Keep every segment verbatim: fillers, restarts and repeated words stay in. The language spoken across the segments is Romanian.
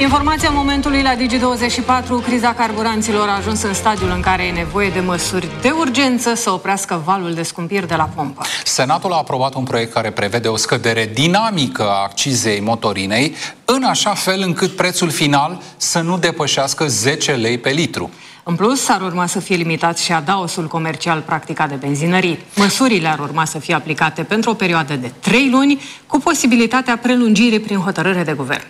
Informația momentului la Digi douăzeci și patru. Criza carburanților a ajuns în stadiul în care e nevoie de măsuri de urgență să oprească valul de scumpiri de la pompă. Senatul a aprobat un proiect care prevede o scădere dinamică a accizei motorinei, în așa fel încât prețul final să nu depășească zece lei pe litru. În plus, ar urma să fie limitat și adaosul comercial practicat de benzinării. Măsurile ar urma să fie aplicate pentru o perioadă de trei luni, cu posibilitatea prelungirii prin hotărâre de guvern.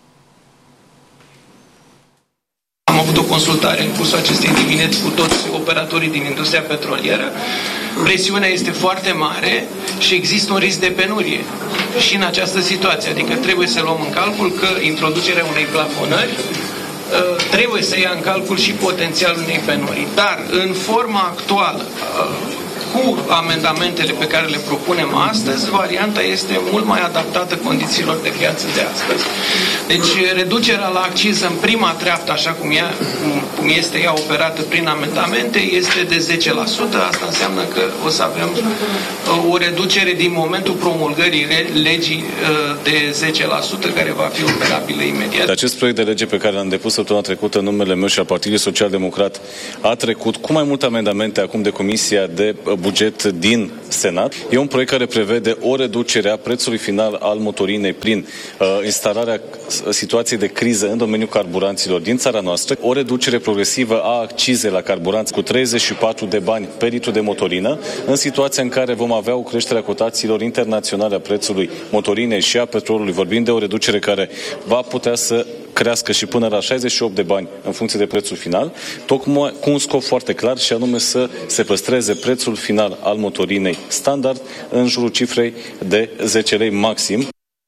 Am avut o consultare în cursul acestei dimineți cu toți operatorii din industria petrolieră. Presiunea este foarte mare și există un risc de penurie și în această situație. Adică trebuie să luăm în calcul că introducerea unei plafonări trebuie să ia în calcul și potențialul unei penurii. Dar în forma actuală, cu amendamentele pe care le propunem astăzi, varianta este mult mai adaptată condițiilor de piață de astăzi. Deci reducerea la acciză în prima treaptă, așa cum, ea, cum este ea operată prin amendamente, este de zece la sută. Asta înseamnă că o să avem o reducere din momentul promulgării legii de zece la sută, care va fi operabilă imediat. Acest proiect de lege pe care l-am depus săptămâna trecută în numele meu și al Partidului Social Democrat a trecut cu mai multe amendamente acum de Comisia de Buget din Senat. E un proiect care prevede o reducere a prețului final al motorinei prin uh, instalarea situației de criză în domeniul carburanților din țara noastră, o reducere progresivă a accizei la carburanți cu treizeci și patru de bani pe litru de motorină, în situația în care vom avea o creștere a cotațiilor internaționale a prețului motorinei și a petrolului, vorbind de o reducere care va putea să crească și până la șaizeci și opt de bani în funcție de prețul final, tocmai cu un scop foarte clar și anume să se păstreze prețul final al motorinei standard în jurul cifrei de zece lei maxim.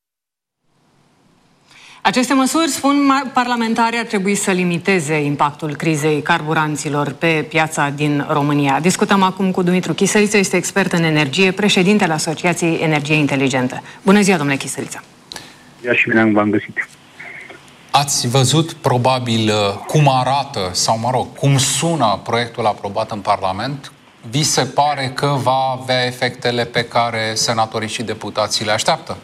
Aceste măsuri, spun parlamentarii, ar trebui să limiteze impactul crizei carburanților pe piața din România. Discutăm acum cu Dumitru Chisăliță, este expert în energie, președintele Asociației Energie Inteligentă. Bună ziua, domnule Chisăliță! Ia și bine v-am găsit! Ați văzut probabil cum arată, sau mă rog, cum sună proiectul aprobat în Parlament? Vi se pare că va avea efectele pe care senatorii și deputații le așteaptă?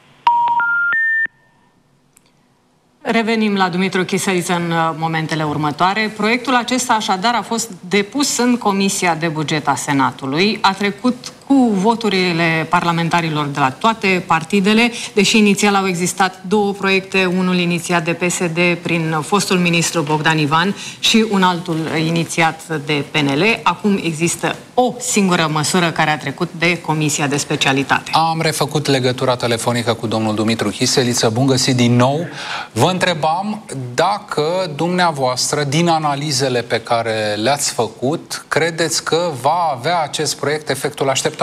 Revenim la Dumitru Chisăliță în momentele următoare. Proiectul acesta așadar a fost depus în Comisia de Buget a Senatului, a trecut cu voturile parlamentarilor de la toate partidele, deși inițial au existat două proiecte, unul inițiat de P S D prin fostul ministru Bogdan Ivan și un altul inițiat de P N L. Acum există o singură măsură care a trecut de Comisia de Specialitate. Am refăcut legătura telefonică cu domnul Dumitru Chisăliță. Bun găsit din nou. Vă întrebam dacă dumneavoastră, din analizele pe care le-ați făcut, credeți că va avea acest proiect efectul așteptat?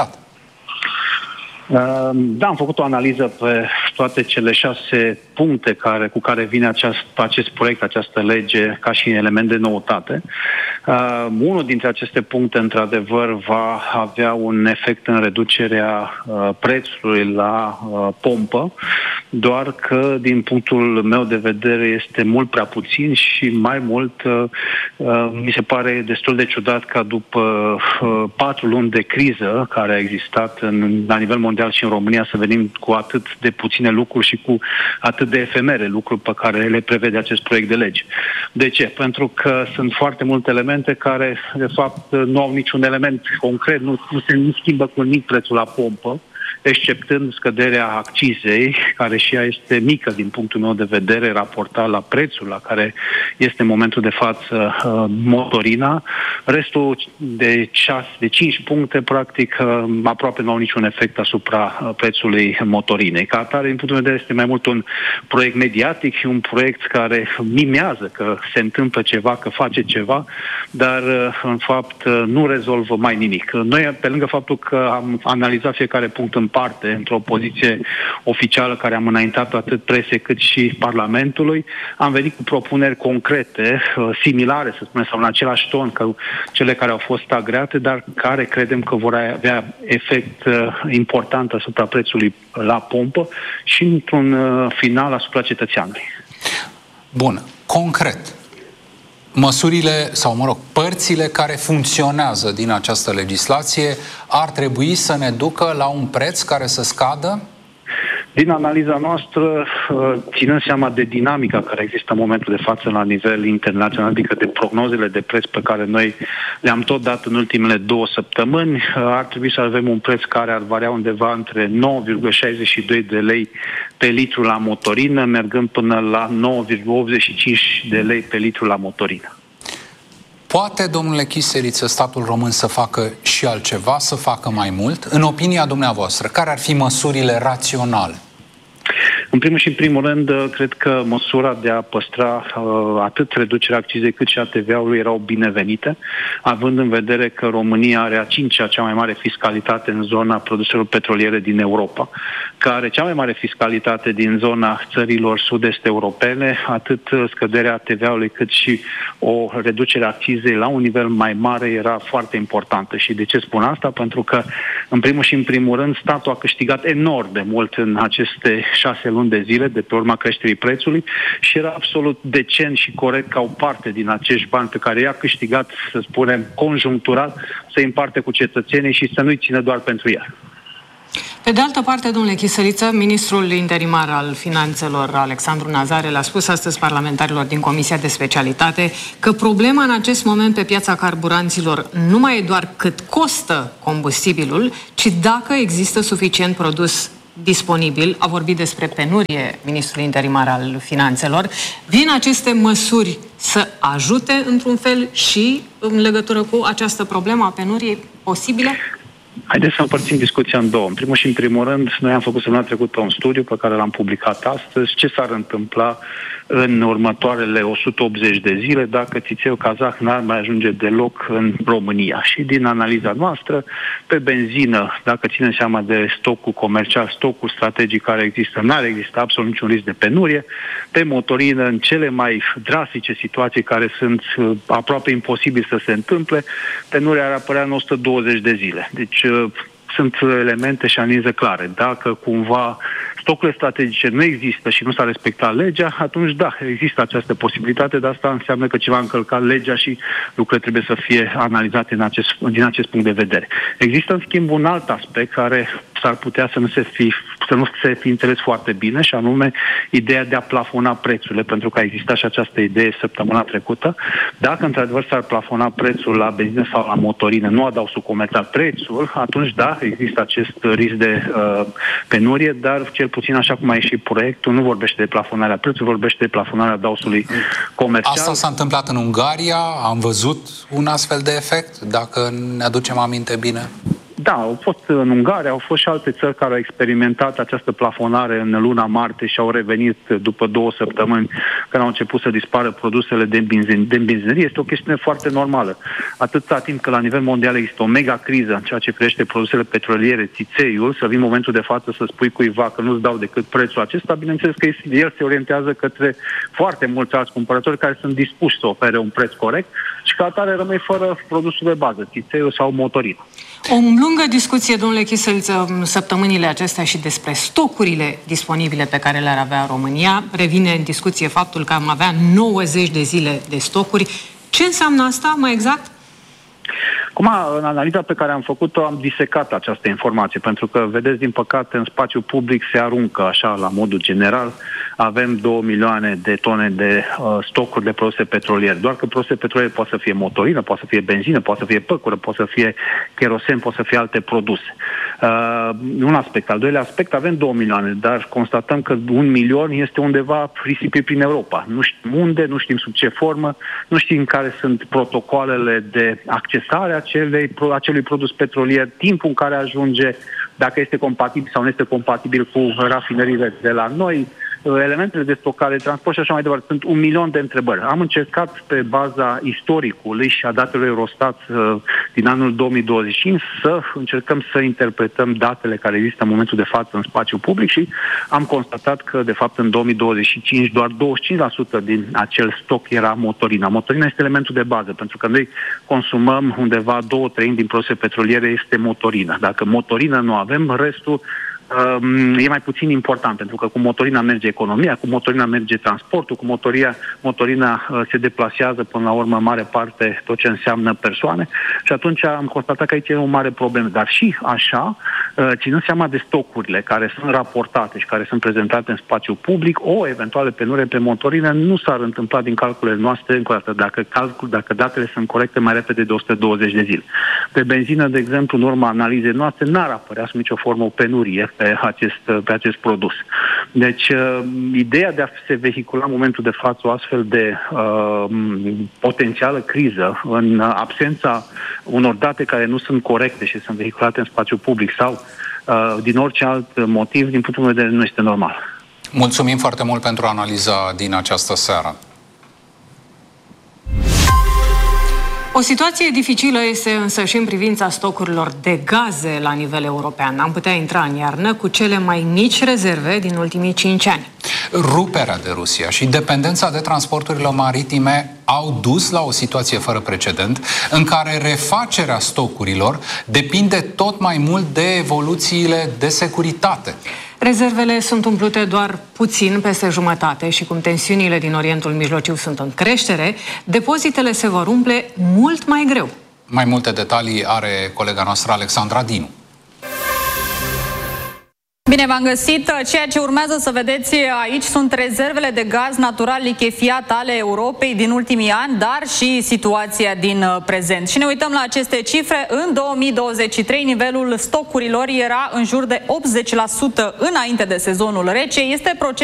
Da, am făcut o analiză pe toate cele șase puncte care, cu care vine aceast, acest proiect, această lege, ca și element de noutate. Uh, unul dintre aceste puncte, într-adevăr, va avea un efect în reducerea uh, prețului la uh, pompă, doar că, din punctul meu de vedere, este mult prea puțin și mai mult uh, uh, mi se pare destul de ciudat ca după uh, patru luni de criză care a existat în, la nivel mondial și în România să venim cu atât de puține lucruri și cu atât de efemere lucruri pe care le prevede acest proiect de lege. De ce? Pentru că sunt foarte multe elemente care, de fapt, nu au niciun element concret, nu, nu se nu schimbă cu nimic prețul la pompă, exceptând scăderea accizei, care și ea este mică din punctul meu de vedere, raportat la prețul la care este în momentul de față uh, motorina. Restul de, șase, de cinci puncte, practic, uh, aproape nu au niciun efect asupra uh, prețului motorinei. Ca atare, din punctul meu de vedere, este mai mult un proiect mediatic și un proiect care mimează că se întâmplă ceva, că face ceva, dar, uh, în fapt, uh, nu rezolvă mai nimic. Noi, pe lângă faptul că am analizat fiecare punct în parte, într-o poziție oficială care am înaintat atât presei cât și Parlamentului, am venit cu propuneri concrete, similare, să spunem, sau în același ton ca cele care au fost agreate, dar care credem că vor avea efect important asupra prețului la pompă și, într-un final, asupra cetățeanului. Bun. Concret, măsurile, sau mă rog, părțile care funcționează din această legislație ar trebui să ne ducă la un preț care să scadă? Din analiza noastră, ținând seama de dinamica care există în momentul de față la nivel internațional, adică de prognozele de preț pe care noi le-am tot dat în ultimele două săptămâni, ar trebui să avem un preț care ar varia undeva între nouă virgulă șaizeci și doi de lei pe litru la motorină, mergând până la nouă virgulă optzeci și cinci de lei pe litru la motorină. Poate, domnule Chiseliță, statul român să facă și altceva, să facă mai mult? În opinia dumneavoastră, care ar fi măsurile raționale? În primul și în primul rând, cred că măsura de a păstra uh, atât reducerea accizei cât și a T V A-ului erau binevenite, având în vedere că România are a cincea cea mai mare fiscalitate în zona produselor petroliere din Europa, care are cea mai mare fiscalitate din zona țărilor sud-est europene, atât scăderea T V A-ului cât și o reducere a accizei la un nivel mai mare era foarte importantă. Și de ce spun asta? Pentru că, în primul și în primul rând, statul a câștigat enorm de mult în aceste șase luni de zile de pe urma creșterii prețului și era absolut decent și corect ca o parte din acești bani pe care i-a câștigat, să spunem, conjunctural, să-i împarte cu cetățenii și să nu-i țină doar pentru el. Pe de altă parte, domnule Chiseliță, ministrul interimar al Finanțelor, Alexandru Nazare, le-a spus astăzi parlamentarilor din Comisia de Specialitate că problema în acest moment pe piața carburanților nu mai e doar cât costă combustibilul, ci dacă există suficient produs disponibil. A vorbit despre penurie ministrul interimar al Finanțelor. Vin aceste măsuri să ajute într-un fel și în legătură cu această problemă a penuriei posibile? Haideți să împărțim discuția în două. În primul și în primul rând, noi am făcut săptămâna trecută un studiu pe care l-am publicat astăzi. Ce s-ar întâmpla în următoarele o sută optzeci de zile dacă țițeiul kazah n-ar mai ajunge deloc în România? Și din analiza noastră, pe benzină, dacă ținem seama de stocul comercial, stocul strategic care există, n-ar exista absolut niciun risc de penurie. Pe motorină, în cele mai drastice situații care sunt aproape imposibil să se întâmple, penuria ar apărea în o sută douăzeci de zile. Deci sunt elemente și analize clare. Dacă cumva stocurile strategice nu există și nu s-a respectat legea, atunci da, există această posibilitate, dar asta înseamnă că ceva a încălcat legea și lucrurile trebuie să fie analizate în acest, din acest punct de vedere. Există, în schimb, un alt aspect care s-ar putea să nu se fi, să nu se fi înțeles foarte bine, și anume ideea de a plafona prețurile, pentru că a existat și această idee săptămâna trecută. Dacă într-adevăr s-ar plafona prețul la benzină sau la motorină, nu adausul comercial prețul, atunci da, există acest risc de uh, penurie, dar cel puțin așa cum a ieșit proiectul, nu vorbește de plafonarea prețului, vorbește de plafonarea adausului comercial. Asta s-a întâmplat în Ungaria, am văzut un astfel de efect, dacă ne aducem aminte bine. Da, au fost în Ungaria, au fost și alte țări care au experimentat această plafonare în luna martie și au revenit după două săptămâni când au început să dispară produsele de, benzin, de benzinărie. Este o chestiune foarte normală. Atâta timp că la nivel mondial există o mega criză în ceea ce privește produsele petroliere, țițeiul, să vin momentul de față să spui cuiva că nu-ți dau decât prețul acesta, bineînțeles că el se orientează către foarte mulți alți cumpărători care sunt dispuși să ofere un preț corect și ca atare rămâi fără produsul de bază, țițeiul sau motorină. O lungă discuție, domnule Chiseliță, săptămânile acestea și despre stocurile disponibile pe care le-ar avea România. Revine în discuție faptul că am avea nouăzeci de zile de stocuri. Ce înseamnă asta, mai exact? Acum, în analiza pe care am făcut-o, am disecat această informație, pentru că, vedeți, din păcate, în spațiu public se aruncă, așa, la modul general, avem două milioane de tone de uh, stocuri de produse petroliere. Doar că produse petroliere poate să fie motorină, poate să fie benzină, poate să fie păcură, poate să fie kerosen, poate să fie alte produse. Uh, un aspect. Al doilea aspect, avem două milioane, dar constatăm că un milion este undeva risipit prin Europa. Nu știm unde, nu știm sub ce formă, nu știm care sunt protocoalele de accesare a acelei, acelui produs petrolier, timpul în care ajunge, dacă este compatibil sau nu este compatibil cu rafinările de la noi, elementele de stocare, transport și așa mai departe. Sunt un milion de întrebări. Am încercat pe baza istoricului și a datelor Eurostat din anul două mii douăzeci și cinci să încercăm să interpretăm datele care există în momentul de față în spațiu public și am constatat că, de fapt, în două mii douăzeci și cinci doar douăzeci și cinci la sută din acel stoc era motorina. Motorina este elementul de bază, pentru că noi consumăm undeva două treimi din produse petroliere este motorina. Dacă motorină nu avem, restul e mai puțin important, pentru că cu motorina merge economia, cu motorina merge transportul, cu motoria, motorina se deplasează până la urmă în mare parte tot ce înseamnă persoane și atunci am constatat că aici e o mare problemă. Dar și așa, ținând seama de stocurile care sunt raportate și care sunt prezentate în spațiu public, o eventuală penurie pe motorină nu s-ar întâmpla din calculele noastre, încă o dată, dacă, calcul, dacă datele sunt corecte, mai repede de o sută douăzeci de zile. Pe benzină, de exemplu, în urma analizei noastre, n-ar apărea sub nicio formă o penurie pe acest, pe acest produs. Deci, uh, ideea de a se vehicula în momentul de față o astfel de uh, potențială criză în absența unor date care nu sunt corecte și sunt vehiculate în spațiu public sau uh, din orice alt motiv, din punctul meu de vedere, nu este normal. Mulțumim foarte mult pentru analiza din această seară. O situație dificilă este însă și în privința stocurilor de gaze la nivel european. Am putea intra în iarnă cu cele mai mici rezerve din ultimii cinci ani. Ruperea de Rusia și dependența de transporturile maritime au dus la o situație fără precedent în care refacerea stocurilor depinde tot mai mult de evoluțiile de securitate. Rezervele sunt umplute doar puțin peste jumătate și cum tensiunile din Orientul Mijlociu sunt în creștere, depozitele se vor umple mult mai greu. Mai multe detalii are colega noastră Alexandra Dinu. Bine v-am găsit! Ceea ce urmează să vedeți aici sunt rezervele de gaz natural lichefiat ale Europei din ultimii ani, dar și situația din prezent. Și ne uităm la aceste cifre. În două mii douăzeci și trei, nivelul stocurilor era în jur de optzeci la sută înainte de sezonul rece. Este procent